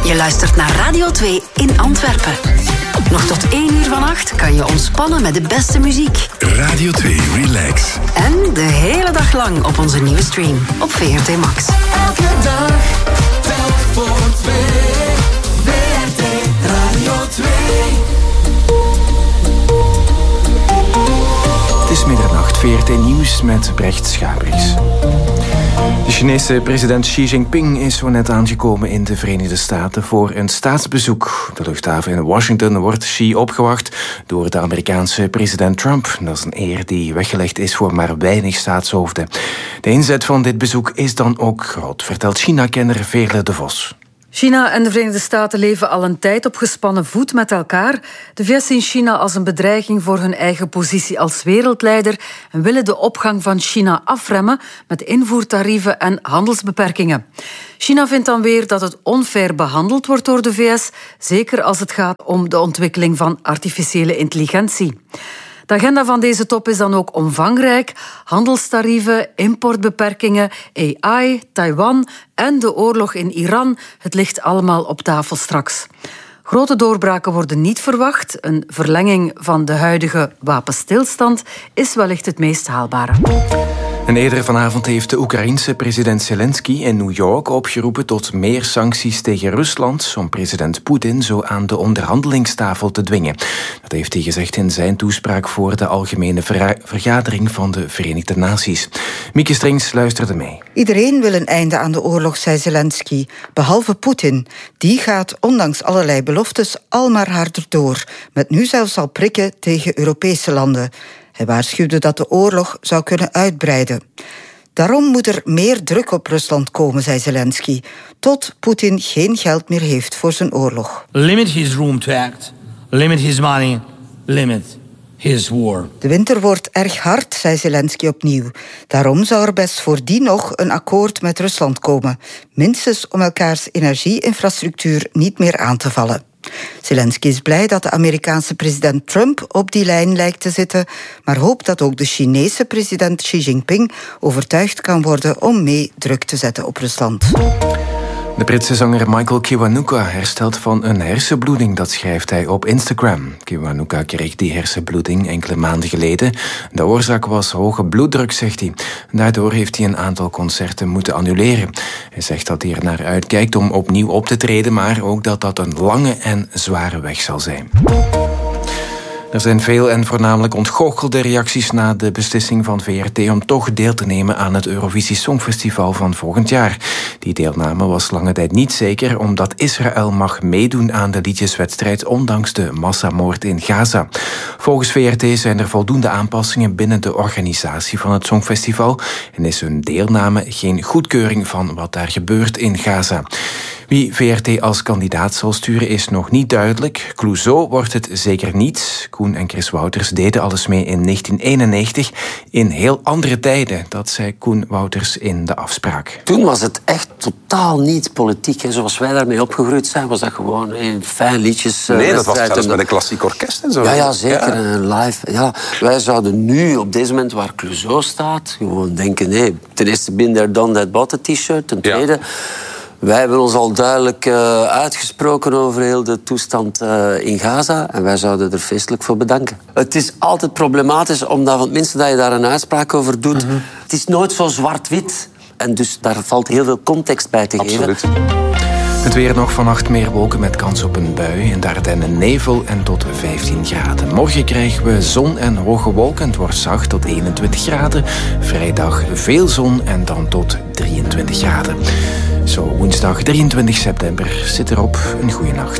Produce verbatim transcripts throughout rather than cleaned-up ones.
Je luistert naar Radio twee in Antwerpen. Nog tot één uur vannacht kan je ontspannen met de beste muziek. Radio twee Relax. En de hele dag lang op onze nieuwe stream op V R T Max. Elke dag, telk voor twee. V R T Radio twee. Het is middernacht, V R T Nieuws met Brecht Schabriks. De Chinese president Xi Jinping is zo net aangekomen in de Verenigde Staten voor een staatsbezoek. Op de luchthaven in Washington wordt Xi opgewacht door de Amerikaanse president Trump. Dat is een eer die weggelegd is voor maar weinig staatshoofden. De inzet van dit bezoek is dan ook groot, vertelt China-kenner Veerle de Vos. China en de Verenigde Staten leven al een tijd op gespannen voet met elkaar. De V S zien China als een bedreiging voor hun eigen positie als wereldleider en willen de opgang van China afremmen met invoertarieven en handelsbeperkingen. China vindt dan weer dat het onfair behandeld wordt door de V S, zeker als het gaat om de ontwikkeling van artificiële intelligentie. De agenda van deze top is dan ook omvangrijk. Handelstarieven, importbeperkingen, A I, Taiwan en de oorlog in Iran. Het ligt allemaal op tafel straks. Grote doorbraken worden niet verwacht. Een verlenging van de huidige wapenstilstand is wellicht het meest haalbare. En eerder vanavond heeft de Oekraïense president Zelensky in New York opgeroepen tot meer sancties tegen Rusland om president Poetin zo aan de onderhandelingstafel te dwingen. Dat heeft hij gezegd in zijn toespraak voor de Algemene Ver- Vergadering van de Verenigde Naties. Mieke Strings luisterde mee. Iedereen wil een einde aan de oorlog, zei Zelensky, behalve Poetin. Die gaat, ondanks allerlei beloftes, al maar harder door, met nu zelfs al prikken tegen Europese landen. Hij waarschuwde dat de oorlog zou kunnen uitbreiden. Daarom moet er meer druk op Rusland komen, zei Zelensky, tot Poetin geen geld meer heeft voor zijn oorlog. Limit his room to act. Limit his money. Limit his war. De winter wordt erg hard, zei Zelensky opnieuw. Daarom zou er best voordien nog een akkoord met Rusland komen. Minstens om elkaars energieinfrastructuur niet meer aan te vallen. Zelensky is blij dat de Amerikaanse president Trump op die lijn lijkt te zitten, maar hoopt dat ook de Chinese president Xi Jinping overtuigd kan worden om mee druk te zetten op Rusland. De Britse zanger Michael Kiwanuka herstelt van een hersenbloeding, dat schrijft hij op Instagram. Kiwanuka kreeg die hersenbloeding enkele maanden geleden. De oorzaak was hoge bloeddruk, zegt hij. Daardoor heeft hij een aantal concerten moeten annuleren. Hij zegt dat hij er naar uitkijkt om opnieuw op te treden, maar ook dat dat een lange en zware weg zal zijn. Er zijn veel en voornamelijk ontgoochelde reacties na de beslissing van V R T om toch deel te nemen aan het Eurovisie Songfestival van volgend jaar. Die deelname was lange tijd niet zeker, omdat Israël mag meedoen aan de liedjeswedstrijd ondanks de massamoord in Gaza. Volgens V R T zijn er voldoende aanpassingen binnen de organisatie van het Songfestival en is hun deelname geen goedkeuring van wat daar gebeurt in Gaza. Wie V R T als kandidaat zal sturen is nog niet duidelijk. Clouseau wordt het zeker niet. Koen en Chris Wouters deden alles mee in negentien eenennegentig in heel andere tijden. Dat zei Koen Wouters in de afspraak. Toen was het echt totaal niet politiek. Hè. Zoals wij daarmee opgegroeid zijn, was dat gewoon een fijn liedjes. Nee, dat was zelfs met een klassiek orkest en zo. Ja, ja zeker. Ja. Een live. Ja. Wij zouden nu, op deze moment waar Clouseau staat, gewoon denken, nee, ten eerste been there, done that, bought a t-shirt. Ten tweede... Ja. Wij hebben ons al duidelijk uh, uitgesproken over heel de toestand uh, in Gaza. En wij zouden er feestelijk voor bedanken. Het is altijd problematisch, omdat van minstens dat je daar een uitspraak over doet. Mm-hmm. Het is nooit zo zwart-wit. En dus daar valt heel veel context bij te Absoluut. geven. Het weer nog vannacht meer wolken met kans op een bui. In de Ardennen nevel en tot vijftien graden. Morgen krijgen we zon en hoge wolken. Het wordt zacht tot eenentwintig graden. Vrijdag veel zon en dan tot drieëntwintig graden. Zo, woensdag drieëntwintig september zit erop. Een goede nacht.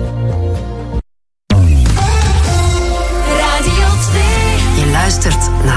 Je luistert naar